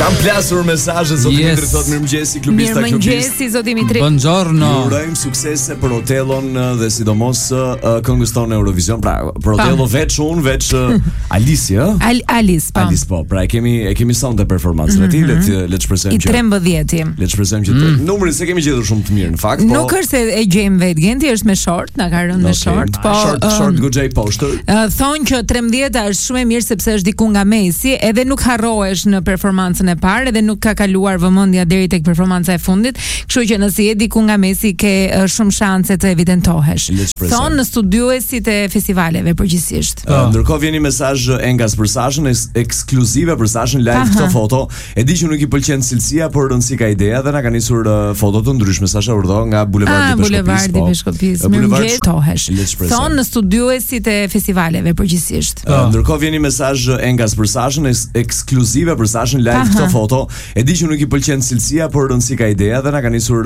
Kam plasur mesazhe zoti Dimitri thotë mirëmëngjesi klubista klubist. Mirëmëngjesi zoti Dimitri. Buongiorno. Urojmë suksese për Otellon dhe sidomos këngës tonë Eurovision. Pra, për Otello veç unë, veç Alice, ë? Alice, po. Alice, po. Pra, e kemi sound të performancën e tij, le të shpresojmë që I 13-ti. Le të shpresojmë që numrin se kemi gjetur shumë të mirë në fakt, po. Nuk është se e gjejmë vetë, Genti është me short, na ka rënë me short, po. Short goxhej poster. Thonë që 13-ta është shumë e mirë sepse është diku nga mesi, edhe nuk harrohesh në performancën e parë, edhe nuk ka kaluar vëmendja deri tek performanca e fundit, kështu që nëse je diku nga mesi ke shumë shanse të evidentohesh. Thonë në studiuesit e festivaleve përgjithsisht. Ndërkohë vjen një mesazh engas për Sashën, ekskluzive për Sashën live këtë foto. E di që nuk i pëlqen cilësia, por rëndësi ka ideja dhe na ka nisur foto të ndryshme Sasha urdhë nga bulevardi Peshkopis. Mirëmëngjes. Thonë në studiuesit e festivaleve përgjithsisht. Ndërkohë vjen një mesazh engas për Sashën, ekskluzive për Sashën live këtë foto. E di që nuk i pëlqen cilësia, por rëndësi ka ideja dhe na ka nisur